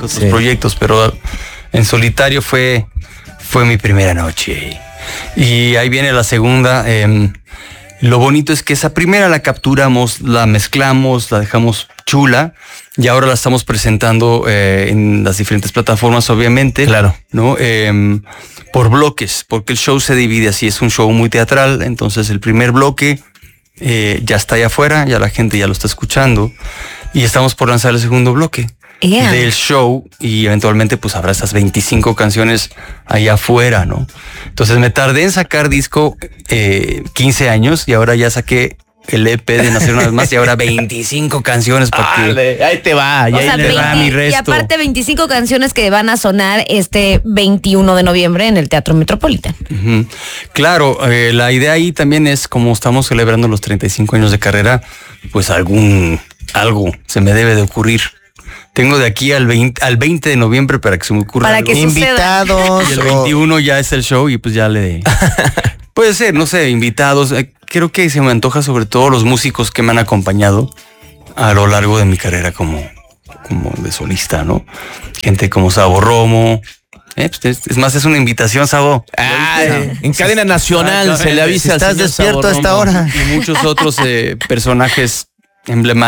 otros proyectos, pero en solitario fue mi primera noche. Y ahí viene la segunda. Lo bonito es que esa primera la capturamos, la mezclamos, la dejamos chula y ahora la estamos presentando en las diferentes plataformas, obviamente. Claro. ¿No? Por bloques, porque el show se divide así, es un show muy teatral, entonces el primer bloque ya está allá afuera, ya la gente ya lo está escuchando y estamos por lanzar el segundo bloque del show y eventualmente pues habrá estas 25 canciones allá afuera, ¿no? Entonces me tardé en sacar disco 15 años y ahora ya saqué el EP de Nacer una vez más y ahora 25 canciones para que... Ahí te va, O sea, mi resto. y aparte 25 canciones que van a sonar este 21 de noviembre en el Teatro Metropolitan. Uh-huh. Claro, la idea ahí también es, como estamos celebrando los 35 años de carrera, pues algo se me debe de ocurrir. Tengo de aquí al 20 de noviembre para que se me ocurra para algo. que Invitados. Y el 21 ya es el show y pues ya le... Puede ser, no sé, invitados. Creo que se me antoja sobre todo los músicos que me han acompañado a lo largo de mi carrera como de solista, ¿no? Gente como Sabo Romo. Es más, es una invitación, Sabo. En cadena nacional se le avisa. Si estás al señor despierto Sabo a esta Romo. hora. Y muchos otros personajes emblemáticos